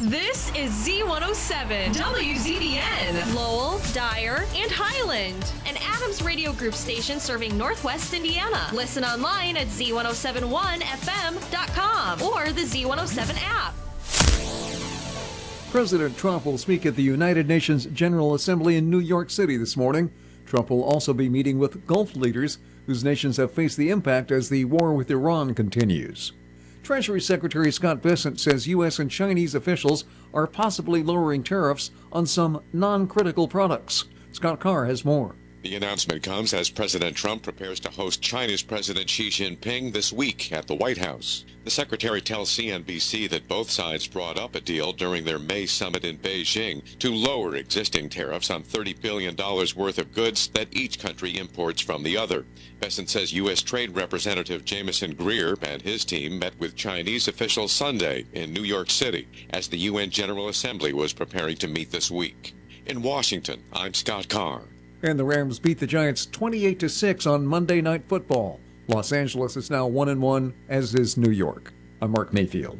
This is Z107, WZDN, Lowell, Dyer, and Highland, an Adams Radio Group station serving Northwest Indiana. Listen online at Z1071FM.com or the Z107 app. President Trump will speak at the United Nations General Assembly in New York City this morning. Trump will also be meeting with Gulf leaders whose nations have faced the impact as the war with Iran continues. Treasury Secretary Scott Bessent says U.S. and Chinese officials are possibly lowering tariffs on some non-critical products. Scott Carr has more. The announcement comes as President Trump prepares to host China's President Xi Jinping this week at the White House. The secretary tells CNBC that both sides brought up a deal during their May summit in Beijing to lower existing tariffs on $30 billion worth of goods that each country imports from the other. Bessent says U.S. Trade Representative Jameson Greer and his team met with Chinese officials Sunday in New York City as the UN General Assembly was preparing to meet this week. In Washington, I'm Scott Carr. And the Rams beat the Giants 28-6 on Monday Night Football. Los Angeles is now 1-1, as is New York. I'm Mark Mayfield.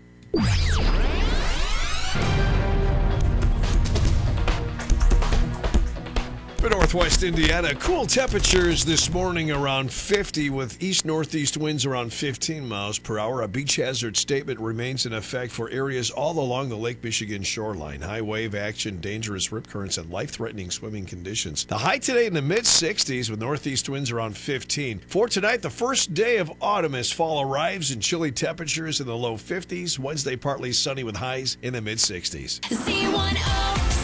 For Northwest Indiana, cool temperatures this morning around 50 with east-northeast winds around 15 miles per hour. A beach hazard statement remains in effect for areas all along the Lake Michigan shoreline. High wave action, dangerous rip currents, and life-threatening swimming conditions. The high today in the mid-60s with northeast winds around 15. For tonight, the first day of autumn as fall arrives and chilly temperatures in the low 50s. Wednesday, partly sunny with highs in the mid-60s. Z107.